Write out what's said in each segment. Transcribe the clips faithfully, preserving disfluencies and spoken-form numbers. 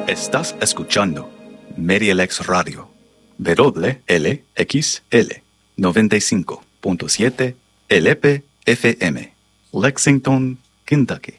Estás escuchando MediaLex Radio, W L X L noventa y cinco punto siete L P F M, Lexington, Kentucky.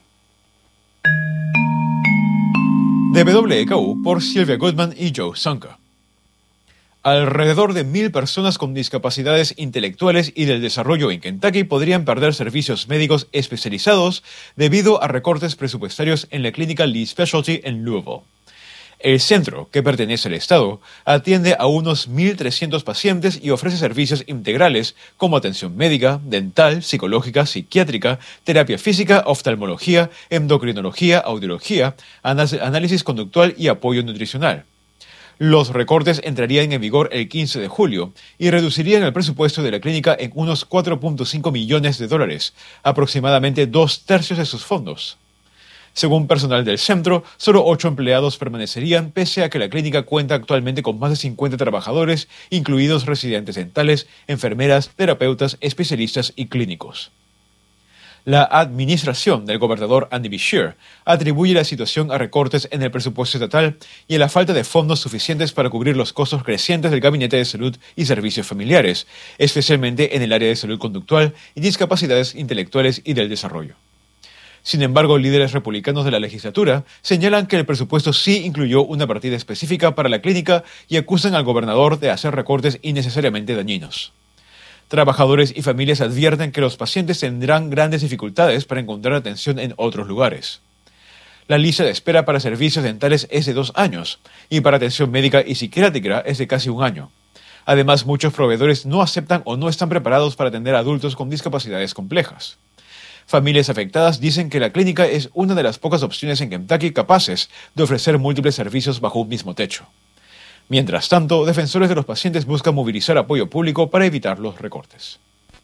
De W K U por Sylvia Goodman y Joe Sanka. Alrededor de mil personas con discapacidades intelectuales y del desarrollo en Kentucky podrían perder servicios médicos especializados debido a recortes presupuestarios en la clínica Lee Specialty en Louisville. El centro, que pertenece al Estado, atiende a unos mil trescientos pacientes y ofrece servicios integrales como atención médica, dental, psicológica, psiquiátrica, terapia física, oftalmología, endocrinología, audiología, análisis conductual y apoyo nutricional. Los recortes entrarían en vigor el quince de julio y reducirían el presupuesto de la clínica en unos cuatro punto cinco millones de dólares, aproximadamente dos tercios de sus fondos. Según personal del centro, solo ocho empleados permanecerían pese a que la clínica cuenta actualmente con más de cincuenta trabajadores, incluidos residentes dentales, enfermeras, terapeutas, especialistas y clínicos. La administración del gobernador Andy Beshear atribuye la situación a recortes en el presupuesto estatal y a la falta de fondos suficientes para cubrir los costos crecientes del Gabinete de Salud y Servicios Familiares, especialmente en el área de salud conductual y discapacidades intelectuales y del desarrollo. Sin embargo, líderes republicanos de la legislatura señalan que el presupuesto sí incluyó una partida específica para la clínica y acusan al gobernador de hacer recortes innecesariamente dañinos. Trabajadores y familias advierten que los pacientes tendrán grandes dificultades para encontrar atención en otros lugares. La lista de espera para servicios dentales es de dos años y para atención médica y psiquiátrica es de casi un año. Además, muchos proveedores no aceptan o no están preparados para atender a adultos con discapacidades complejas. Familias afectadas dicen que la clínica es una de las pocas opciones en Kentucky capaces de ofrecer múltiples servicios bajo un mismo techo. Mientras tanto, defensores de los pacientes buscan movilizar apoyo público para evitar los recortes.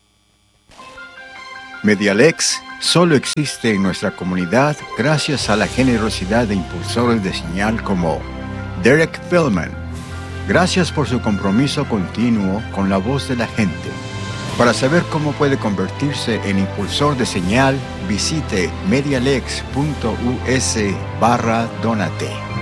MediaLex solo existe en nuestra comunidad gracias a la generosidad de impulsores de señal como Derek Philman. Gracias por su compromiso continuo con la voz de la gente. Para saber cómo puede convertirse en impulsor de señal, visite medialex punto u s barra donate.